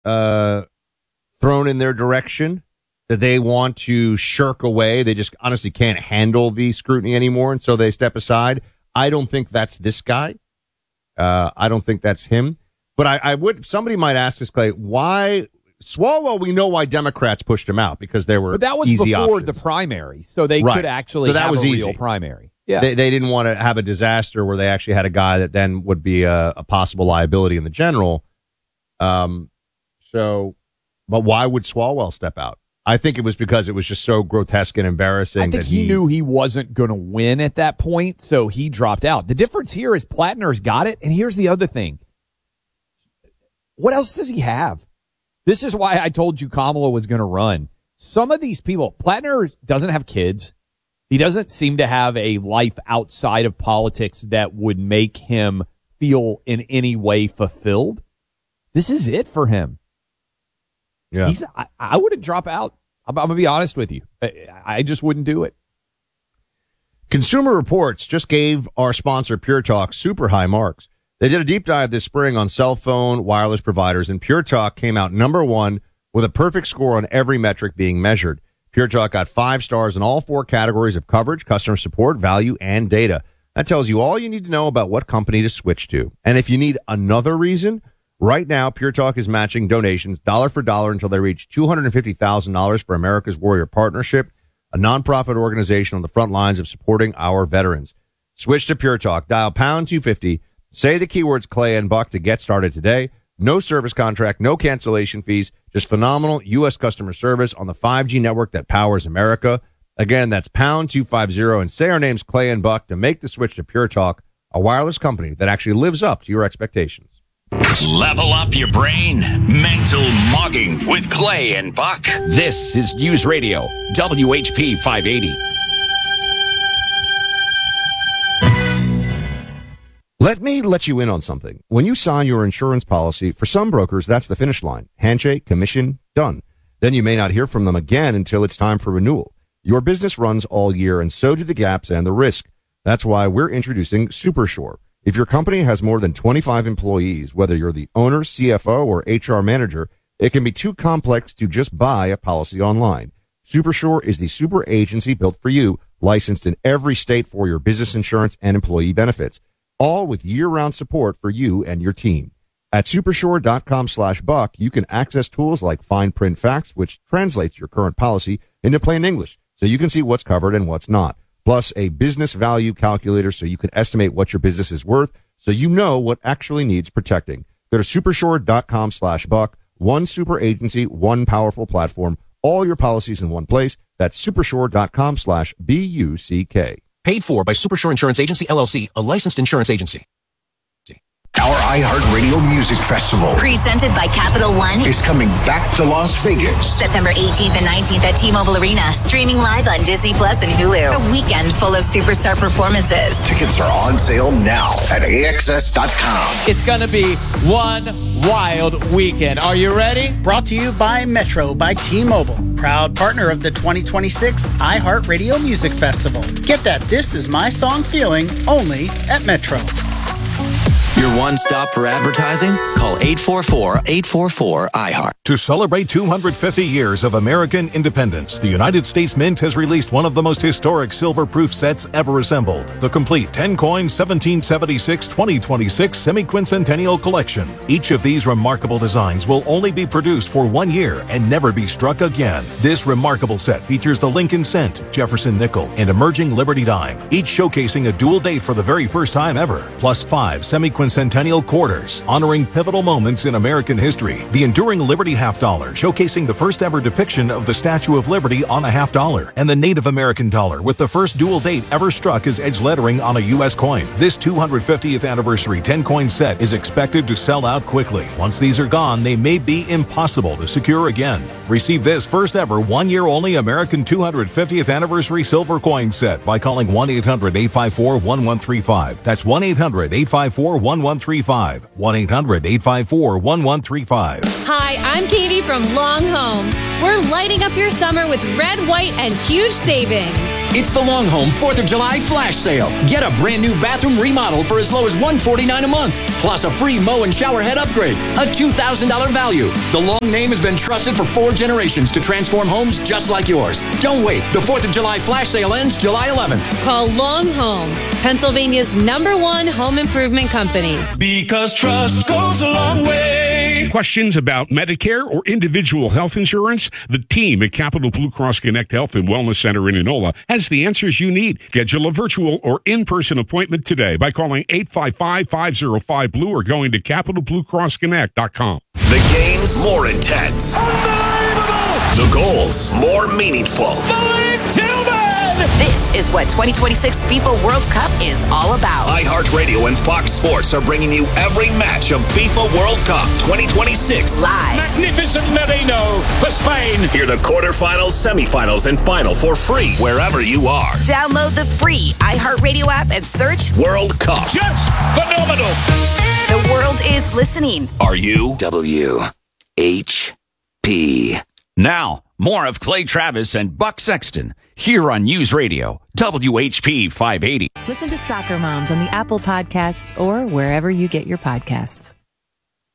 thrown in their direction that they want to shirk away. They just honestly can't handle the scrutiny anymore, and so they step aside. I don't think that's this guy. I don't think that's him. But I would. Somebody might ask us, Clay, why Swalwell? We know why Democrats pushed him out, because they were. But that was easy before options. the primary, so they could actually have a real primary. Yeah, they didn't want to have a disaster where they actually had a guy that then would be a possible liability in the general. But why would Swalwell step out? I think it was because it was just so grotesque and embarrassing. I think he knew he wasn't going to win at that point, so he dropped out. The difference here is Plattner's got it, and here's the other thing. What else does he have? This is why I told you Kamala was going to run. Some of these people, Plattner doesn't have kids. He doesn't seem to have a life outside of politics that would make him feel in any way fulfilled. This is it for him. Yeah, I wouldn't drop out. I'm going to be honest with you. I just wouldn't do it. Consumer Reports just gave our sponsor Pure Talk super high marks. They did a deep dive this spring on cell phone wireless providers, and Pure Talk came out number one with a perfect score on every metric being measured. Pure Talk got 5 stars in all 4 categories of coverage, customer support, value, and data. That tells you all you need to know about what company to switch to. And if you need another reason, right now, Pure Talk is matching donations dollar for dollar until they reach $250,000 for America's Warrior Partnership, a nonprofit organization on the front lines of supporting our veterans. Switch to Pure Talk. Dial pound 250. Say the keywords Clay and Buck to get started today. No service contract, no cancellation fees, just phenomenal U.S. customer service on the 5G network that powers America. Again, that's pound 250 and say our name's Clay and Buck to make the switch to Pure Talk, a wireless company that actually lives up to your expectations. Level up your brain. Mental Mugging with Clay and Buck. This is News Radio, WHP 580. Let me let you in on something. When you sign your insurance policy, for some brokers, that's the finish line. Handshake, commission, done. Then you may not hear from them again until it's time for renewal. Your business runs all year, and so do the gaps and the risk. That's why we're introducing SuperSure. If your company has more than 25 employees, whether you're the owner, CFO, or HR manager, it can be too complex to just buy a policy online. SuperSure is the super agency built for you, licensed in every state for your business insurance and employee benefits, all with year-round support for you and your team. At supersure.com/buck, you can access tools like Fine Print Facts, which translates your current policy into plain English, so you can see what's covered and what's not. Plus a business value calculator so you can estimate what your business is worth, so you know what actually needs protecting. Go to supersure.com/buck. One super agency, one powerful platform, all your policies in one place. That's supersure.com/BUCK. Paid for by Supersure Insurance Agency, LLC, a licensed insurance agency. Our iHeartRadio Music Festival, presented by Capital One, is coming back to Las Vegas. September 18th and 19th at T-Mobile Arena. Streaming live on Disney Plus and Hulu. A weekend full of superstar performances. Tickets are on sale now at AXS.com. It's going to be one wild weekend. Are you ready? Brought to you by Metro by T-Mobile. Proud partner of the 2026 iHeartRadio Music Festival. Get that This Is My Song feeling only at Metro. Your one-stop for advertising? Call 844-844-IHEART. To celebrate 250 years of American independence, the United States Mint has released one of the most historic silver-proof sets ever assembled. The complete 10-coin 1776-2026 Semi-Quincentennial Collection. Each of these remarkable designs will only be produced for 1 year and never be struck again. This remarkable set features the Lincoln Cent, Jefferson Nickel, and emerging Liberty Dime, each showcasing a dual date for the very first time ever, plus 5 semi-quincentennial quarters, honoring pivotal moments in American history. The enduring Liberty half dollar, showcasing the first ever depiction of the Statue of Liberty on a half dollar, and the Native American dollar with the first dual date ever struck as edge lettering on a U.S. coin. This 250th anniversary 10-coin set is expected to sell out quickly. Once these are gone, they may be impossible to secure again. Receive this first ever 1 year only American 250th anniversary silver coin set by calling 1-800-854-1135. That's 1-800-854-1135. 1-800-854-1135. Hi, I'm Katie from Long Home. We're lighting up your summer with red, white, and huge savings. It's the Long Home 4th of July flash sale. Get a brand new bathroom remodel for as low as $149 a month, plus a free mow and shower head upgrade, a $2,000 value. The Long name has been trusted for 4 generations to transform homes just like yours. Don't wait. The 4th of July flash sale ends July 11th. Call Long Home, Pennsylvania's #1 home improvement company. Because trust goes a long way. Questions about Medicare or individual health insurance? The team at Capital Blue Cross Connect Health and Wellness Center in Enola has the answers you need. Schedule a virtual or in-person appointment today by calling 855-505-BLUE or going to CapitalBlueCrossConnect.com. The games more intense. Unbelievable! The goals more meaningful. Malik Tillman! This is what 2026 FIFA World Cup is all about. iHeartRadio and Fox Sports are bringing you every match of FIFA World Cup 2026 live. Magnificent Merino for Spain. Hear the quarterfinals, semifinals, and final for free wherever you are. Download the free iHeartRadio app and search World Cup. Just phenomenal. The world is listening. Are you? WHP. Now, more of Clay Travis and Buck Sexton here on News Radio, WHP 580. Listen to Soccer Moms on the Apple Podcasts or wherever you get your podcasts.